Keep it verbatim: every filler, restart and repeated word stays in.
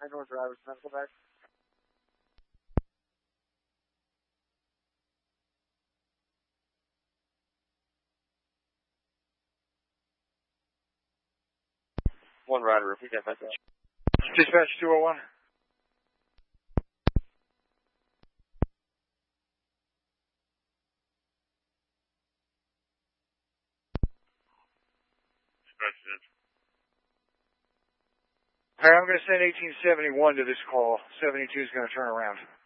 I North Drivers, medical back. One rider, repeat that message. Dispatch two oh one. All right, I'm going to send eighteen seventy-one to this call. seventy-two is going to turn around.